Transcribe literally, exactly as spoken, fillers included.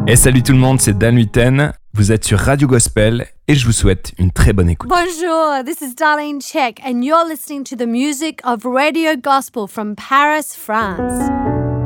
Et salut tout le monde, c'est Dan Huiten. Vous êtes sur Radio Gospel et je vous souhaite une très bonne écoute. Bonjour, this is Darlene Check and you're listening to the music of Radio Gospel from Paris, France.